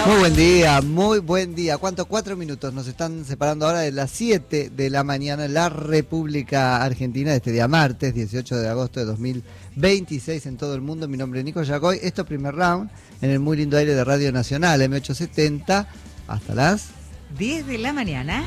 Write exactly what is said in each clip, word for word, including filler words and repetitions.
Muy buen día, muy buen día. ¿Cuánto? Cuatro minutos nos están separando ahora de las siete de la mañana en la República Argentina de este día martes, dieciocho de agosto de dos mil veintiséis en todo el mundo. Mi nombre es Nico Yacoy. Esto es Primer Round en el muy lindo aire de Radio Nacional, eme ochocientos setenta, hasta las diez de la mañana.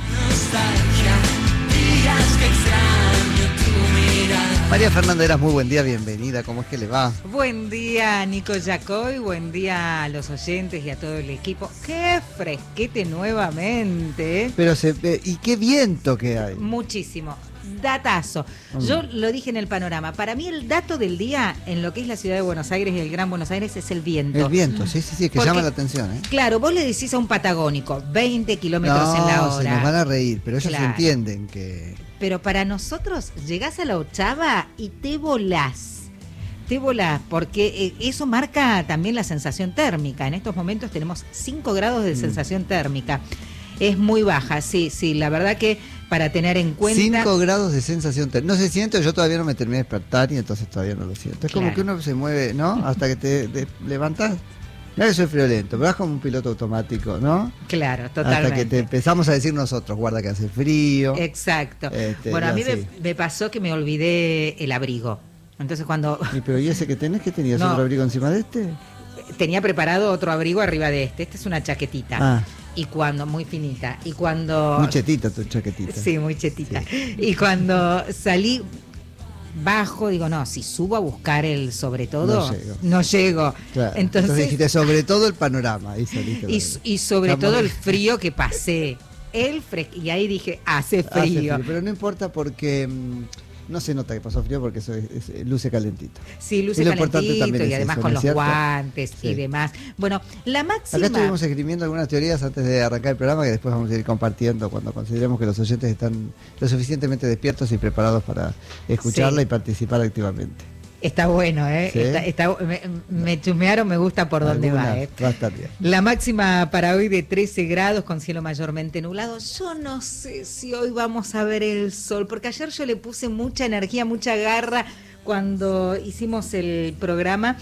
María Fernanda Eras, muy buen día, bienvenida. ¿Cómo es que le va? Buen día, Nico Yacoy, buen día a los oyentes y a todo el equipo. ¡Qué fresquete nuevamente! Pero se ve, y qué viento que hay. Muchísimo. Datazo. Yo lo dije en el panorama. Para mí el dato del día en lo que es la ciudad de Buenos Aires y el Gran Buenos Aires es el viento. El viento, sí, sí, sí, que Porque, llama la atención, ¿eh? Claro, vos le decís a un patagónico veinte kilómetros no, en la hora. se nos van a reír, pero ellos Claro. entienden que... Pero para nosotros llegás a la ochava y te volás. Te volás, porque eso marca también la sensación térmica. En estos momentos tenemos cinco grados de mm. sensación térmica. Es muy baja, sí, sí, la verdad que para tener en cuenta... cinco grados de sensación térmica. No se siente, yo todavía no me terminé de despertar y entonces todavía no lo siento. Es claro. Como que uno se mueve, ¿no? Hasta que te, te levantas. No, yo soy friolento, pero vas como un piloto automático, ¿no? Claro, totalmente. Hasta que te empezamos a decir nosotros, guarda que hace frío. Exacto. Este, bueno, a mí me, me pasó que me olvidé el abrigo. Entonces cuando... ¿Y pero y ese que tenés, que tenías no, otro abrigo encima de este? Tenía preparado otro abrigo arriba de este. Esta es una chaquetita. Ah. Y cuando, muy finita. Y cuando... Muy chetita tu chaquetita. Sí, muy chetita. Sí. Y cuando salí... bajo, digo, no, si subo a buscar el sobre todo, no llego. No llego. Claro. Entonces, Entonces dijiste, sobre todo el panorama. Ahí saliste y, y sobre Estamos... todo el frío que pasé. El fres... Y ahí dije, hace frío. hace frío. Pero no importa porque mmm, no se nota que pasó frío porque eso es, es, luce calentito. Sí, luce calentito y además eso, con los ¿cierto? guantes sí. y demás. Bueno, la máxima... Acá estuvimos escribiendo algunas teorías antes de arrancar el programa que después vamos a ir compartiendo cuando consideremos que los oyentes están lo suficientemente despiertos y preparados para escucharla sí. y participar activamente. Está bueno, ¿eh? ¿Sí? Está, está, me, me chumearon, me gusta por dónde va, ¿eh? Va a estar bien. La máxima para hoy de trece grados con cielo mayormente nublado. Yo no sé si hoy vamos a ver el sol, porque ayer yo le puse mucha energía, mucha garra cuando hicimos el programa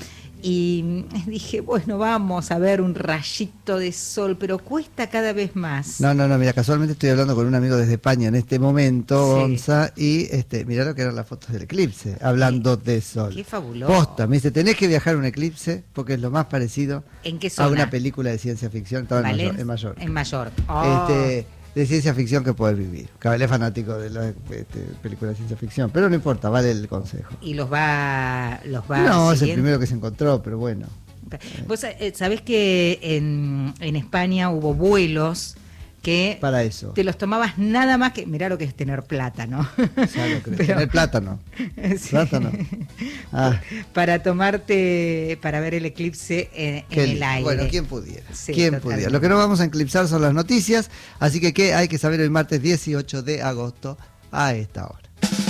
y dije, bueno, vamos a ver un rayito de sol, pero cuesta cada vez más. No, no, no, mira, casualmente estoy hablando con un amigo desde España en este momento, sí. Gonza, y este, mirá lo que eran las fotos del eclipse, hablando sí. de sol. Qué fabuloso. Posta, me dice, tenés que viajar a un eclipse porque es lo más parecido ¿En qué zona? a una película de ciencia ficción, estaba en Mayor. En Mayor. En Mayor. Oh. Este, de ciencia ficción que poder vivir. Cabal es fanático de las este, películas de ciencia ficción, pero no importa, vale el consejo. Y los va, los va. No, siguiendo. Es el primero que se encontró, pero bueno. Vos eh, sabés que en, en España hubo vuelos que para eso te los tomabas nada más que, mirá lo que es tener plátano. Ya lo creo. Pero, tener plátano. Sí. Plátano. Ah. Para tomarte, para ver el eclipse en, en el aire. Bueno, ¿quién pudiera? Sí, ¿Quién totalmente. pudiera? Lo que no vamos a eclipsar son las noticias, así que ¿qué hay que saber hoy martes dieciocho de agosto a esta hora?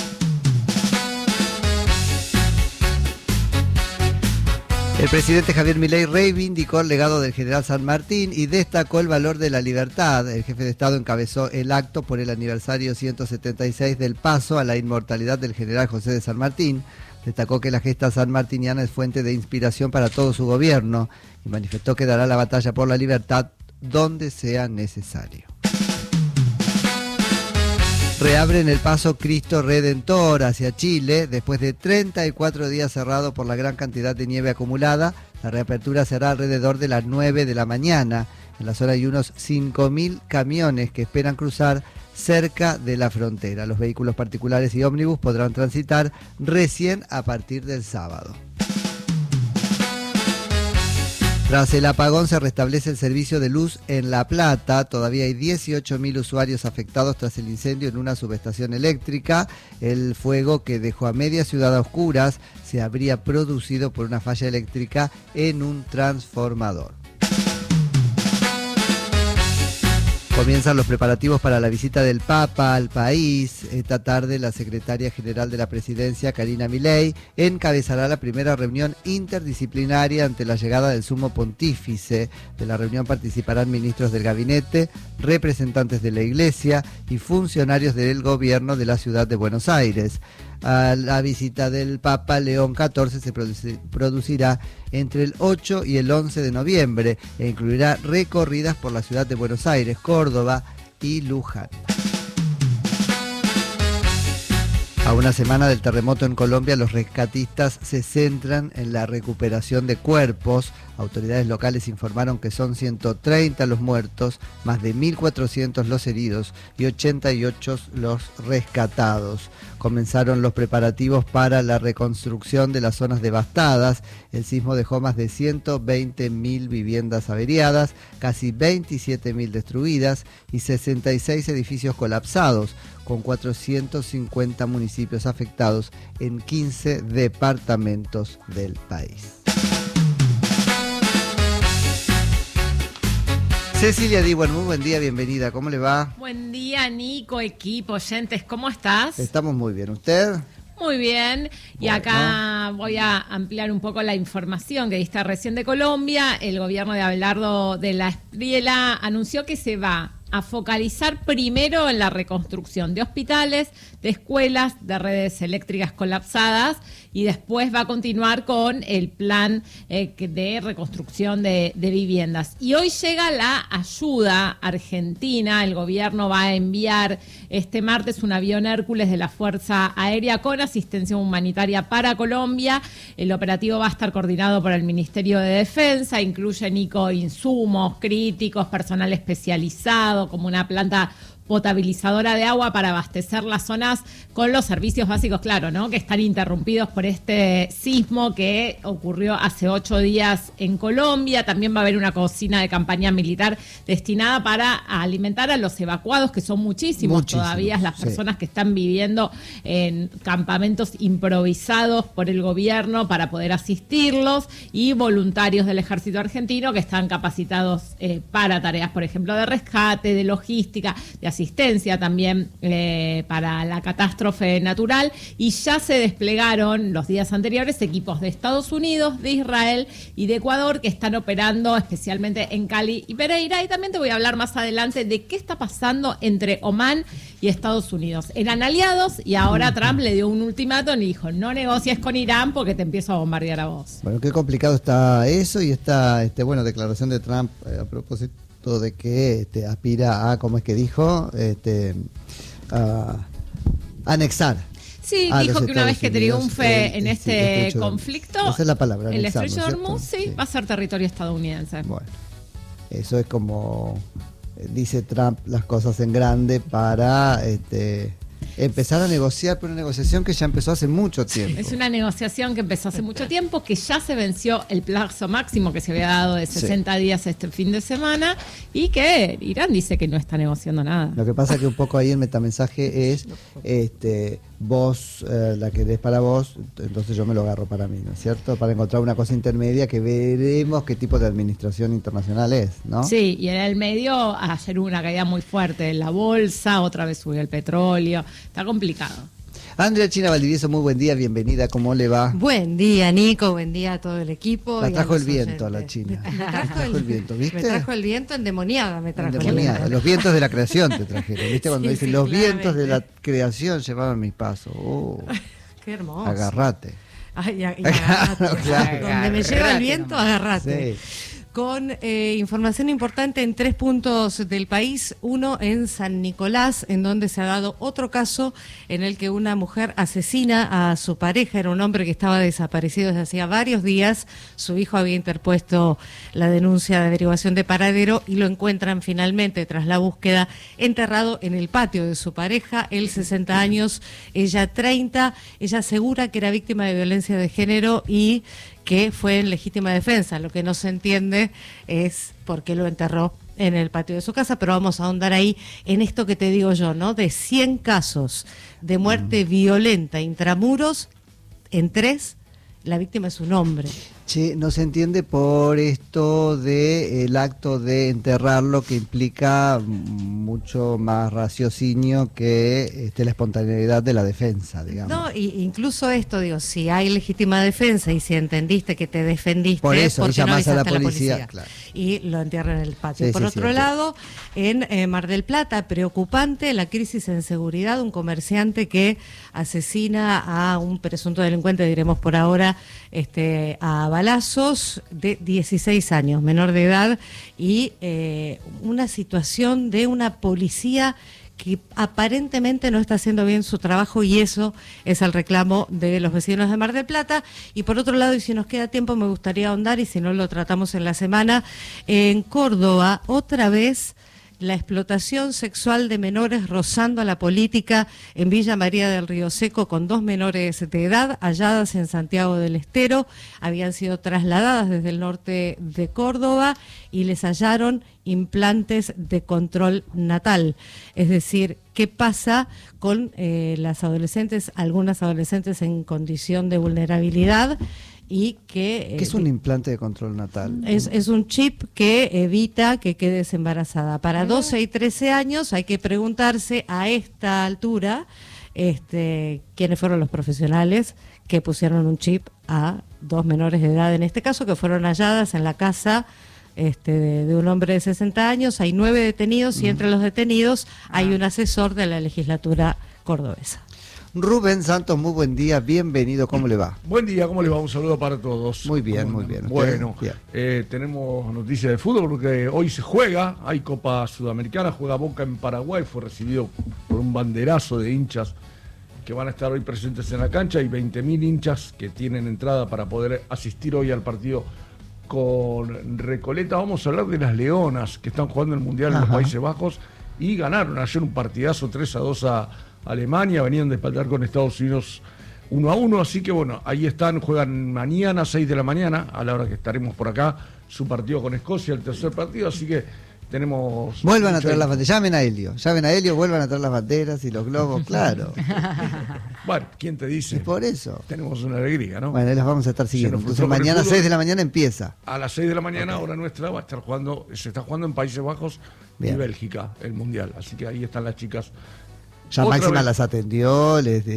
El presidente Javier Milei reivindicó el legado del general San Martín y destacó el valor de la libertad. El jefe de Estado encabezó el acto por el aniversario ciento setenta y seis del paso a la inmortalidad del general José de San Martín. Destacó que la gesta sanmartiniana es fuente de inspiración para todo su gobierno y manifestó que dará la batalla por la libertad donde sea necesario. Reabren el paso Cristo Redentor hacia Chile después de treinta y cuatro días cerrado por la gran cantidad de nieve acumulada. La reapertura será alrededor de las nueve de la mañana. En la zona hay unos cinco mil camiones que esperan cruzar cerca de la frontera. Los vehículos particulares y ómnibus podrán transitar recién a partir del sábado. Tras el apagón se restablece el servicio de luz en La Plata. Todavía hay dieciocho mil usuarios afectados tras el incendio en una subestación eléctrica. El fuego que dejó a media ciudad a oscuras se habría producido por una falla eléctrica en un transformador. Comienzan los preparativos para la visita del Papa al país. Esta tarde la secretaria general de la presidencia, Karina Milei, encabezará la primera reunión interdisciplinaria ante la llegada del sumo pontífice. De la reunión participarán ministros del gabinete, representantes de la iglesia y funcionarios del gobierno de la ciudad de Buenos Aires. a la visita del Papa León catorce se produci- producirá entre el ocho y el once de noviembre e incluirá recorridas por la ciudad de Buenos Aires, Córdoba y Luján. A una semana del terremoto en Colombia, los rescatistas se centran en la recuperación de cuerpos. Autoridades locales informaron que son ciento treinta los muertos, más de mil cuatrocientos los heridos y ochenta y ocho los rescatados. Comenzaron los preparativos para la reconstrucción de las zonas devastadas. El sismo dejó más de ciento veinte mil viviendas averiadas, casi veintisiete mil destruidas y sesenta y seis edificios colapsados, con cuatrocientos cincuenta municipios afectados en quince departamentos del país. Cecilia Diwan, muy buen día, bienvenida, ¿cómo le va? Buen día, Nico, equipo, oyentes, ¿cómo estás? Estamos muy bien, ¿usted? Muy bien, y bueno. Acá voy a ampliar un poco la información que diste recién de Colombia. El gobierno de Abelardo de la Espriella anunció que se va a focalizar primero en la reconstrucción de hospitales, de escuelas, de redes eléctricas colapsadas, y después va a continuar con el plan eh, de reconstrucción de, de viviendas. Y hoy llega la ayuda argentina. El gobierno va a enviar este martes un avión Hércules de la Fuerza Aérea con asistencia humanitaria para Colombia. El operativo va a estar coordinado por el Ministerio de Defensa, incluye, Nico, insumos críticos, personal especializado, como una planta potabilizadora de agua para abastecer las zonas con los servicios básicos, claro, ¿no?, que están interrumpidos por este sismo que ocurrió hace ocho días en Colombia. También va a haber una cocina de campaña militar destinada para alimentar a los evacuados, que son muchísimos, muchísimos todavía, las personas sí. que están viviendo en campamentos improvisados por el gobierno para poder asistirlos, y voluntarios del ejército argentino que están capacitados eh, para tareas, por ejemplo, de rescate, de logística, de asistencia asistencia también eh, para la catástrofe natural. Y ya se desplegaron los días anteriores equipos de Estados Unidos, de Israel y de Ecuador que están operando especialmente en Cali y Pereira. Y también te voy a hablar más adelante de qué está pasando entre Omán y Estados Unidos. Eran aliados y ahora Trump le dio un ultimátum y dijo: no negocies con Irán porque te empiezo a bombardear a vos. Bueno, qué complicado está eso, y esta este, bueno, declaración de Trump eh, a propósito de que este, aspira a, ¿cómo es que dijo? Este, a anexar. Sí, dijo que una vez que triunfe el, en el, este el conflicto, esa es la palabra, el estrecho de Hormuz sí, sí, va a ser territorio estadounidense. Bueno, eso es como dice Trump, las cosas en grande para este, empezar a negociar, por una negociación que ya empezó hace mucho tiempo. Es una negociación que empezó hace mucho tiempo, que ya se venció el plazo máximo que se había dado de sesenta sí. días este fin de semana, y que Irán dice que no está negociando nada. Lo que pasa es que un poco ahí el metamensaje es, este, vos eh, la querés para vos, entonces yo me lo agarro para mí, ¿no es cierto? Para encontrar una cosa intermedia que veremos qué tipo de administración internacional es, ¿no? Sí, y en el medio ayer hubo una caída muy fuerte en la bolsa, otra vez subió el petróleo, está complicado. Andrea China Valdivieso, muy buen día, bienvenida, ¿cómo le va? Buen día, Nico, buen día a todo el equipo. La trajo el viento oyentes. a la China. Me trajo, trajo el, el viento, ¿viste? Me trajo el viento endemoniada, me trajo. Endemoniada, los vientos de la creación te trajeron, ¿viste? Cuando sí, dicen sí, los claramente. vientos de la creación llevaban mis pasos. Oh, qué hermoso. Agarrate. Ay, y agarrate. No, claro. Donde me lleva el viento, agarrate. Sí. Con eh, información importante en tres puntos del país. Uno en San Nicolás, en donde se ha dado otro caso en el que una mujer asesina a su pareja. Era un hombre que estaba desaparecido desde hacía varios días. Su hijo había interpuesto la denuncia de averiguación de paradero y lo encuentran finalmente, tras la búsqueda, enterrado en el patio de su pareja. Él sesenta años, ella treinta. Ella asegura que era víctima de violencia de género y que fue en legítima defensa. Lo que no se entiende es por qué lo enterró en el patio de su casa, pero vamos a ahondar ahí en esto que te digo yo, ¿no? De cien casos de muerte mm. violenta intramuros, en tres la víctima es un hombre. Sí, no se entiende por esto de el acto de enterrarlo, que implica mucho más raciocinio que este, la espontaneidad de la defensa, digamos. No, y incluso esto, digo, si hay legítima defensa y si entendiste que te defendiste, por eso ¿por qué no llamás a la avisaste policía, a la policía? Claro. Y lo entierran en el patio. Sí, por sí, otro sí, lado, en eh, Mar del Plata, preocupante la crisis en seguridad, un comerciante que asesina a un presunto delincuente, diremos por ahora, este, a balazos, de dieciséis años, menor de edad, y eh, una situación de una policía que aparentemente no está haciendo bien su trabajo, y eso es el reclamo de los vecinos de Mar del Plata. Y por otro lado, y si nos queda tiempo, me gustaría ahondar, y si no lo tratamos en la semana, en Córdoba, otra vez la explotación sexual de menores rozando a la política en Villa María del Río Seco, con dos menores de edad halladas en Santiago del Estero. Habían sido trasladadas desde el norte de Córdoba y les hallaron implantes de control natal. Es decir, ¿qué pasa con eh, las adolescentes, algunas adolescentes en condición de vulnerabilidad? Y que, ¿Qué es un implante de control natal? Es, es un chip que evita que quedes embarazada. Para doce y trece años hay que preguntarse a esta altura este, quiénes fueron los profesionales que pusieron un chip a dos menores de edad, en este caso, que fueron halladas en la casa este, de, de un hombre de sesenta años. Hay nueve detenidos y entre los detenidos hay un asesor de la legislatura cordobesa. Rubén Santos, muy buen día, bienvenido, ¿cómo le va? Buen día, ¿cómo le va? Un saludo para todos. Muy bien, muy bien. Bueno, bien. Eh, tenemos noticias de fútbol porque hoy se juega, hay Copa Sudamericana, juega Boca en Paraguay, fue recibido por un banderazo de hinchas que van a estar hoy presentes en la cancha. Hay veinte mil hinchas que tienen entrada para poder asistir hoy al partido con Recoleta. Vamos a hablar de las Leonas que están jugando el Mundial Ajá. en los Países Bajos y ganaron ayer un partidazo tres a dos a Alemania, venían de empatar con Estados Unidos uno a uno, así que bueno, ahí están, juegan mañana, seis de la mañana, a la hora que estaremos por acá, su partido con Escocia, el tercer partido, así que tenemos... Vuelvan a traer las banderas, llamen a Helio, llamen a Helio, vuelvan a traer las banderas y los globos, claro. Bueno, ¿quién te dice? Es por eso. Tenemos una alegría, ¿no? Bueno, ahí las vamos a estar siguiendo, entonces mañana seis de la mañana empieza. A las seis de la mañana, okay. hora nuestra, va a estar jugando, se está jugando en Países Bajos Bien. y Bélgica, el Mundial, así que ahí están las chicas. Ya Otra Máxima vez. las atendió, les